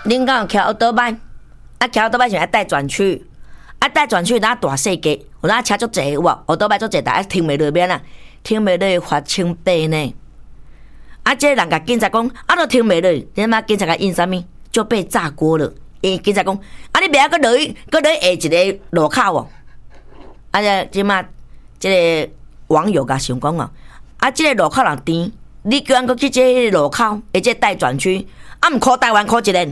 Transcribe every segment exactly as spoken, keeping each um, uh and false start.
恁敢有骑奥多摆？啊，骑奥多摆是爱带转去，啊带转去咱大世界，有咱车足济有无？奥多摆足济，大家停袂落免啦，停袂落罚千八呢。啊，这人甲警察讲，啊都停袂落，你妈警察甲因啥物？就被炸锅了。因警察讲，啊你袂晓搁落去，搁落去下一个路口哦。啊，这即马这个网友甲想讲哦，啊这个路口人甜，你叫人搁去这个路口，而且待转区，啊毋考台湾考一个。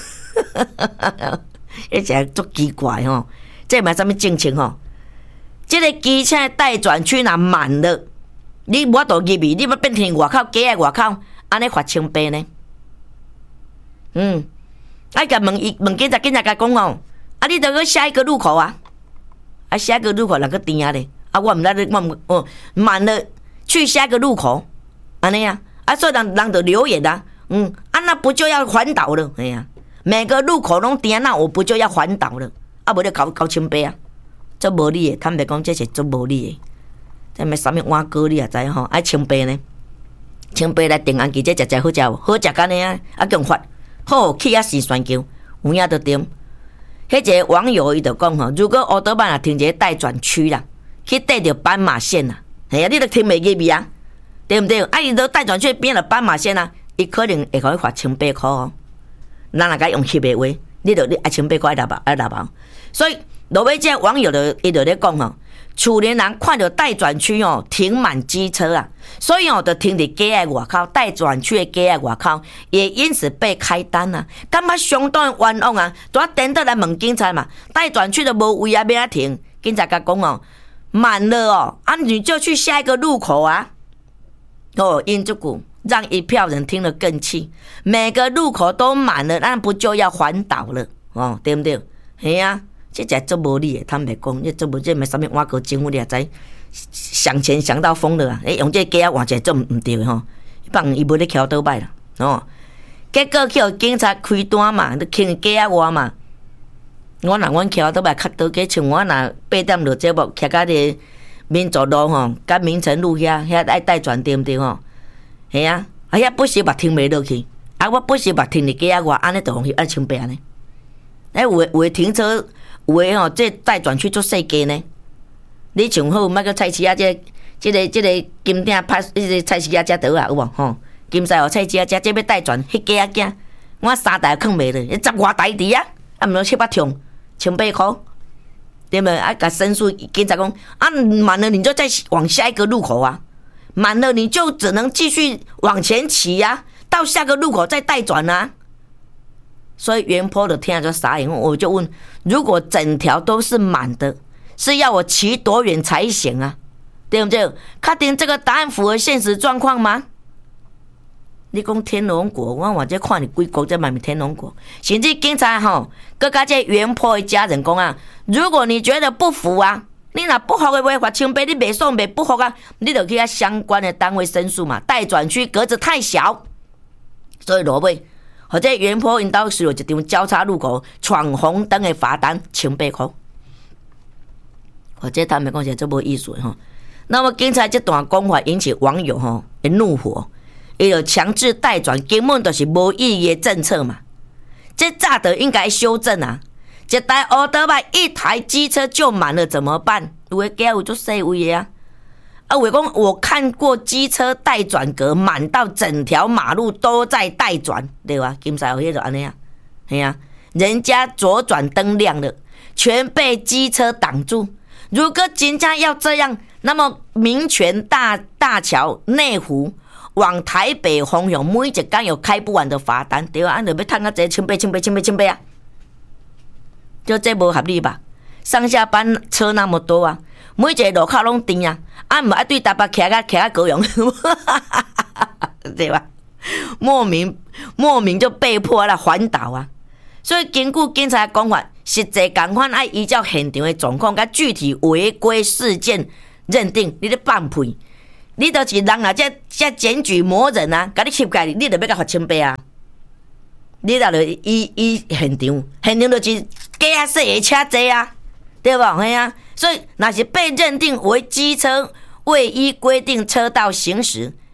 迄真足奇怪吼，这嘛啥物政情吼？这个机车待转区若慢了，你无法度入去，你要变成外口街的外口，安尼罚千八呢？嗯，啊甲问伊问警察，警察甲讲哦，啊你着去下一个路口啊，啊下一个路口人个甜啊咧，啊我毋知你我毋哦慢了去下一个路口，安尼啊，啊所以人人就留言啊，嗯，啊那不就要环岛了？哎呀。每个路口拢点那我不就要环岛了？啊，无就交交千八啊，这无理的。坦白讲，这是足无理的。这咩啥物碗糕你也知吼？爱千八呢？千八来定安记这食食好食无？好食干呢啊？啊，强发好去啊时选球，有影都点。迄一个网友伊就讲吼，如果奥多曼啊停一个待转区啦，去对着斑马线啦，哎呀，你都停袂入去啊？对毋对？啊，伊都待转区变了斑马线啊，伊可能会互你罚千八块哦。咱若甲用翕的话，你着你爱千八块爱六包爱六包，所以落尾这网友就伊就咧讲吼，厝里人看到待转区哦停满机车啊，所以哦就停伫街的外口，待转区的街的外口，也因此被开单啊，感觉相当冤枉啊，都要等到来问警察嘛，待转区都无位啊，要啊停，警察甲讲哦，满了哦，啊你就去下一个路口啊，哦，因这句。让一票人听了更气，每个路口都满了，那不就要环岛了？哦，对不对？系啊，这才做无理的，坦白讲，这做无这没啥物挖个政府你也知，想钱想到疯了啊！哎，用这假换这做唔对吼，放伊无咧桥倒摆啦，哦，结果去互警察开单嘛，你轻假我嘛。我若阮桥倒摆较倒计，像我若八点落节目，徛到个民族路吼，甲民城路遐遐爱带转对不对吼？系啊，啊遐不时把停袂落去，啊我不时把停伫街仔外，安尼就容易按千八呢。哎，有有停车，有诶吼，这待转区做细街呢。你像好，莫个菜市仔这、这个、这个金鼎拍这个菜市仔遮倒啊，有无吼？金西湖菜市仔遮这要待转，迄街仔囝，我三台囥袂落，十外台伫啊，啊毋通七八冲，千八块，对不对？啊，甲申诉警察讲，啊满了你就再往下一个路口啊。满了你就只能继续往前骑呀、啊，到下个路口再带转啊。所以原坡的听就傻眼，我就问：如果整条都是满的，是要我骑多远才行啊？对不对？确定这个答案符合现实状况吗？你讲天龙国，我或者看你几国在买天龙国，甚至警察吼，各家这原坡的家人讲啊，如果你觉得不服啊。你若不服的话，罚千八，你袂爽袂不服啊？你就去遐相关的单位申诉嘛。待转区格子太小，所以落尾，或者原坡因兜是有一张交叉路口闯红灯的罚单千八块，或者他们讲起来这无意思吼。那么警察这段讲法引起网友吼的怒火，伊就强制待转根本就是无意义的政策嘛，这早就应该修正啊。一台奥多曼一台机车就满了怎么办？有的家有做细位的啊，啊，我讲我看过机车待转格满到整条马路都在待转，对吧？金西湖迄就安尼啊，系啊，人家左转灯亮了，全被机车挡住。如果真正要这样，那么民权大大桥内湖往台北丰永每一天有开不完的罚单，对吧？按就要赚啊，这千八千八千八千八啊！就这无合理吧？上下班车那么多啊，每一个路口拢甜啊，啊唔爱对台北徛个徛个高雄，对吧？莫名莫名就被迫来环岛啊！所以根据警察的讲法，实际共款爱依照现场的状况，甲具体违规事件认定，你咧放屁，你就是人啊！这这检举魔人啊，甲你翕起来，你就要甲罚千八啊！你若就依依现场，现场就是假细的车坐啊，对吧？嘿啊，所以若是被认定为机车未依规定车道行驶，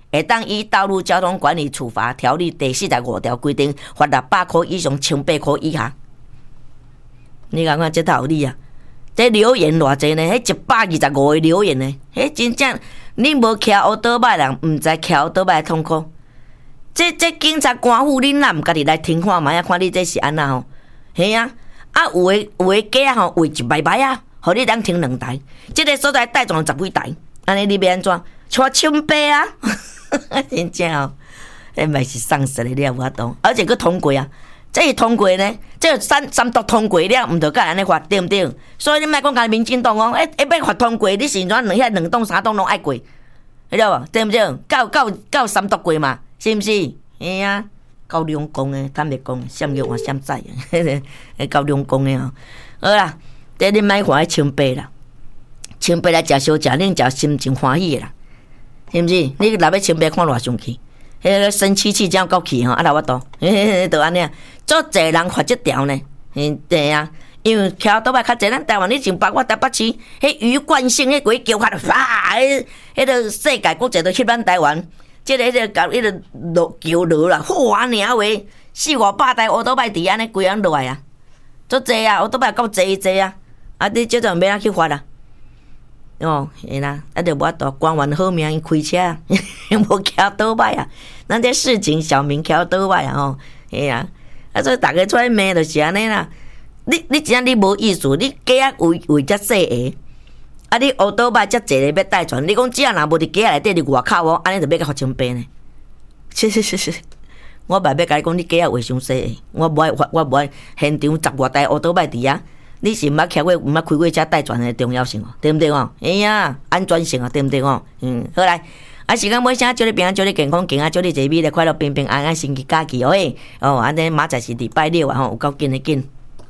会当以道路交通管理处罚条例第四十五条规定，罚六百块以上，千八块以下。你看看这道理啊！这留言偌济呢？迄一百二十五个留言呢？迄真正你无骑乌倒摆人，毋知骑乌倒摆痛苦。这这警察官府，恁哪毋家己来听看嘛？看你这是安那吼？嘿啊！啊有诶有诶假吼，为一摆摆啊，互你当听两台。这个所在带状十几台，安尼你要安怎？带千八啊！真正哦，迄嘛是丧失的，你也有法度，而且佫通过啊！这是通过呢，这三三读通过了，毋着甲安尼罚，对毋对？所以你莫讲甲民进党哦，哎哎，要罚通过，你是怎两遐两栋三栋拢爱过，晓得无？对毋对？到到到三读过嘛，是毋是？嘿啊，够两公的，坦白讲，闪叫我闪知啊，够两公的哦。好啦，这你莫罚千八啦，千八来食小食，恁食心情欢喜啦，是毋是？你若要千八看偌上去？迄个生气气这样够气吼，啊，老我多，嘿嘿，就安尼啊，足侪人发这条呢，嗯，对啊，因为桥倒摆较侪，咱台湾你像包括台北市，迄余冠性迄鬼叫法，哇，迄迄个世界国际都去咱台湾，即个迄个搞迄个落桥落啦，哇，尔话四五百台乌倒摆伫安尼规样落来啊，足侪啊，乌倒摆够侪侪啊，啊，你即阵要哪去发啊？哦，是啦，啊，就无法度，官员好命，伊开车，无骑倒摆啊。咱这市井小民骑倒摆啊，吼，嘿啊，啊，所以大家出来骂就是安尼啦。你你真正你无意思，你鸡仔为为遮细个，啊，你乌倒摆遮济个要带传，你讲只要若无伫鸡仔内底伫外口哦，安尼就要甲罚千八呢。是是是是，我袂要甲你讲，你鸡仔为伤细个，我无爱我无爱现场十外台乌倒摆伫遐。你是毋捌骑过，毋捌开过车带转的重要性哦，对毋对哦？哎呀，安全性哦，对毋对哦？嗯，好来，啊，时间尾声，祝你平安，祝你健康，健啊，祝你一美丽快乐，平平安安，星期假期哦嘿，哦，安尼明仔是礼拜六啊吼，有够紧的紧。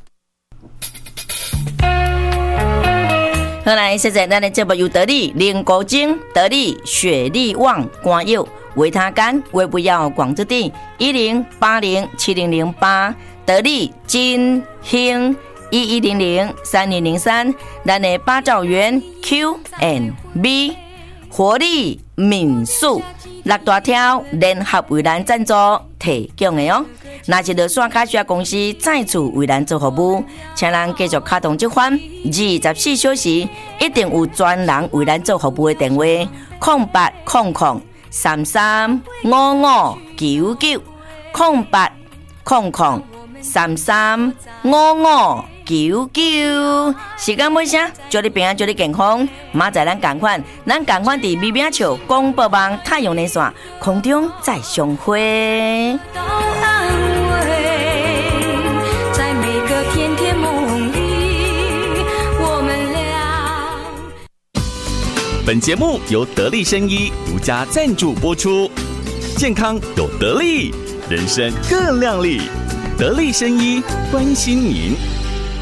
好来，现在咱的节目由得力、林国精、得力、雪力旺、光佑、维他干、微不要、广之地一零八零七零零八，得力金兴。一一零零三零零三，咱的八兆元 Q and B 活力民宿六大条联合为咱赞助提供的哦。那是落线卡需要公司再次为咱做服务，请咱继续卡动这款二十四小时一定有专人为咱做服务的电话：空八空空三三五五九九空八空空三三五五。九九，时间尾声，祝你平安，祝你健康。明仔咱同款，咱同款伫美美笑广播网太阳连线空中再相会。在每个甜甜梦里，我们俩。本节目由得力生医独家赞助播出，健康有得力，人生更亮丽。得力生医关心您。